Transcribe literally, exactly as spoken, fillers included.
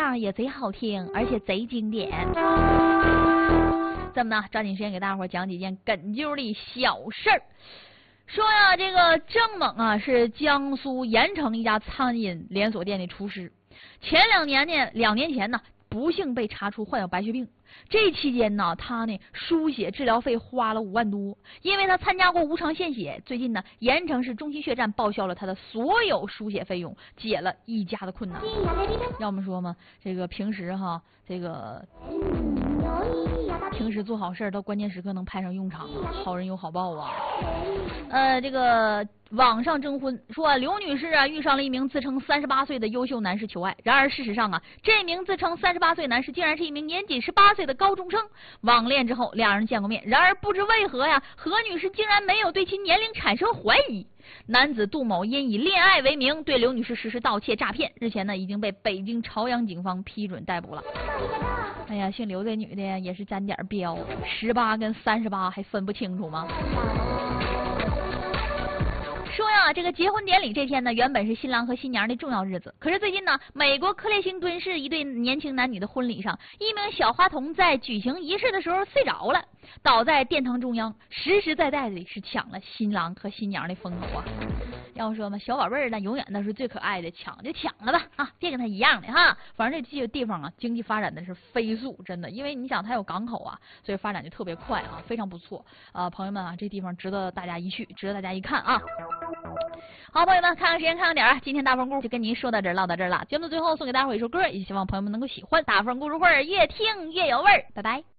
调也贼好听，而且贼经典。这么呢，抓紧时间给大伙讲几件哏揪的小事儿。说呀，这个郑猛啊是江苏盐城一家餐饮连锁店的厨师，前两年呢，两年前呢，不幸被查出患有白血病。这期间呢，他呢输血治疗费花了五万多，因为他参加过无偿献血。最近呢，盐城市中心血站报销了他的所有输血费用，解了一家的困难。要么说嘛，这个平时哈，这个平时做好事到关键时刻能派上用场啊，好人有好报啊。呃，这个网上征婚说、啊，刘女士啊遇上了一名自称三十八岁的优秀男士求爱，然而事实上啊，这名自称三十八岁男士竟然是一名年仅十八岁的高中生。网恋之后，两人见过面，然而不知为何呀，何女士竟然没有对其年龄产生怀疑。男子杜某因以恋爱为名对刘女士实施盗窃诈骗，日前呢已经被北京朝阳警方批准逮捕了。哎呀，姓刘这女的也是沾点标，十八跟三十八还分不清楚吗？说呀，这个结婚典礼这天呢，原本是新郎和新娘的重要日子。可是最近呢，美国克列辛敦市一对年轻男女的婚礼上，一名小花童在举行仪式的时候睡着了，倒在殿堂中央，实实在在的是抢了新郎和新娘的风头啊！要说嘛，小宝贝儿呢，永远都是最可爱的，抢就抢了吧啊，别跟他一样的哈。反正这地方啊，经济发展的是飞速，真的，因为你想它有港口啊，所以发展就特别快啊，非常不错啊、呃，朋友们啊，这地方值得大家一去，值得大家一看啊。好，朋友们，看看时间，看看点儿，今天大风故事就跟您说到这儿，唠到这儿了。节目的最后送给大伙一首歌，也希望朋友们能够喜欢。大风故事会儿越听越有味儿，拜拜。